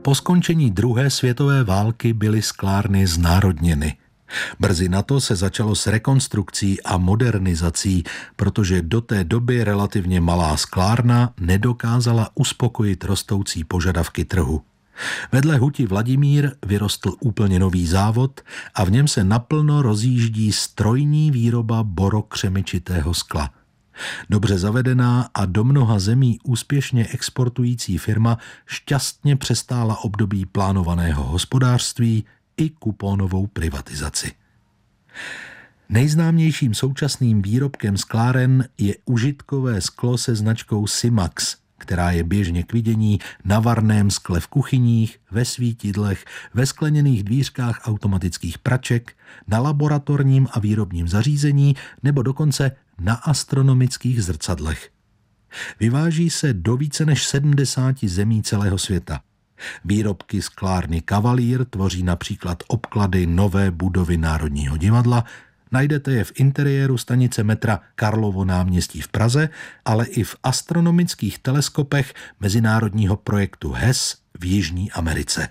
Po skončení druhé světové války byly sklárny znárodněny. Brzy na to se začalo s rekonstrukcí a modernizací, protože do té doby relativně malá sklárna nedokázala uspokojit rostoucí požadavky trhu. Vedle huti Vladimír vyrostl úplně nový závod a v něm se naplno rozjíždí strojní výroba borokřemičitého skla. Dobře zavedená a do mnoha zemí úspěšně exportující firma šťastně přestála období plánovaného hospodářství i kuponovou privatizaci. Nejznámějším současným výrobkem skláren je užitkové sklo se značkou Simax, která je běžně k vidění na varném skle v kuchyních, ve svítidlech, ve skleněných dvířkách automatických praček, na laboratorním a výrobním zařízení nebo dokonce na astronomických zrcadlech. Vyváží se do více než 70 zemí celého světa. Výrobky sklárny Kavalír tvoří například obklady nové budovy Národního divadla, najdete je v interiéru stanice metra Karlovo náměstí v Praze, ale i v astronomických teleskopech mezinárodního projektu HESS v Jižní Americe.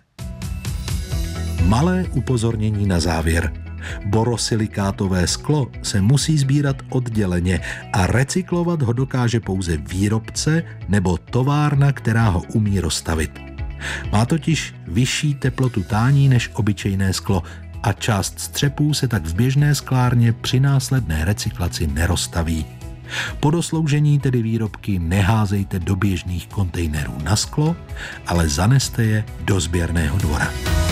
Malé upozornění na závěr. Borosilikátové sklo se musí sbírat odděleně a recyklovat ho dokáže pouze výrobce nebo továrna, která ho umí roztavit. Má totiž vyšší teplotu tání než obyčejné sklo a část střepů se tak v běžné sklárně při následné recyklaci neroztaví. Po dosloužení tedy výrobky neházejte do běžných kontejnerů na sklo, ale zaneste je do sběrného dvora.